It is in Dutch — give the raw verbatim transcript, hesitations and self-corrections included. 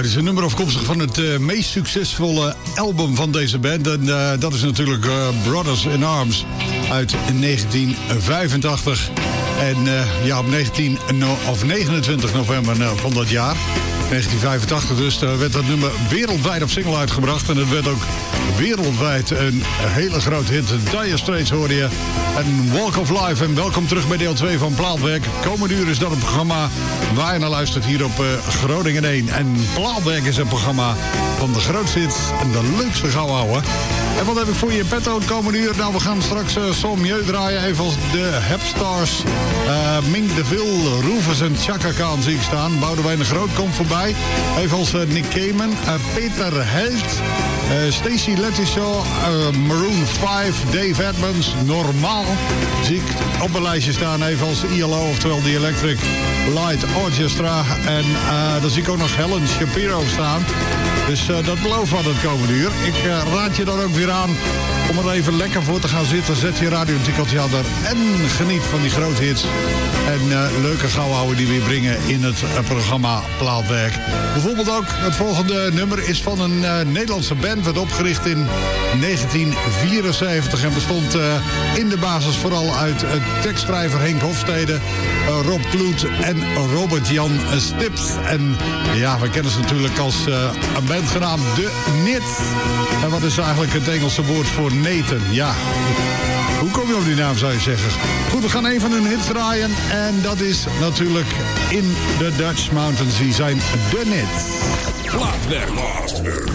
is een nummer afkomstig van het uh, meest succesvolle album van deze band. En uh, dat is natuurlijk uh, Brothers in Arms uit negentien vijfentachtig. En uh, ja, op negentien, no, of negenentwintig november uh, van dat jaar, negentien vijfentachtig dus, uh, werd dat nummer wereldwijd op single uitgebracht. En het werd ook wereldwijd een hele grote hit. Dire Straits hoorde je. En Walk of Life. En welkom terug bij deel twee van Plaatwerk. Komende uur is dat een programma waar je naar luistert hier op uh, Groningen één. En Plaatwerk is een programma van de grootste hits en de leukste gauwouwen. En wat heb ik voor je in petto het komende uur? Nou, we gaan straks uh, Som Mieu draaien. Even als de Hepstars. Uh, Mink de Vil, Rufus en Chaka Khan zie ik staan. Boudewijn de Groot komt voorbij. Even als uh, Nick Cayman. Uh, Peter Held. Uh, Stacey Lettishaw. Uh, Maroon vijf. Dave Edmonds. Normaal zie ik op een lijstje staan. Even als I L O, oftewel The Electric Light Orchestra. En uh, dan zie ik ook nog Helen Shapiro staan. Dus uh, dat belooft wat het komende uur. Ik uh, raad je dan ook weer aan om er even lekker voor te gaan zitten. Zet je radio een tikkeltje aan en geniet van die grote hits. En uh, leuke gauwhouden die we brengen in het uh, programma Plaatwerk. Bijvoorbeeld ook het volgende nummer is van een uh, Nederlandse band. Werd opgericht in negentien vierenzeventig en bestond uh, in de basis vooral uit uh, tekstschrijver Henk Hofstede, uh, Rob Kloet en Robert-Jan Stips. En ja, we kennen ze natuurlijk als uh, een band genaamd De Nit. En wat is eigenlijk het Engelse woord voor neten? Ja, hoe kom je op die naam, zou je zeggen? Goed, we gaan een van hun hits draaien. En dat is natuurlijk In the Dutch Mountains. Die zijn De Nit. Plaatwerk.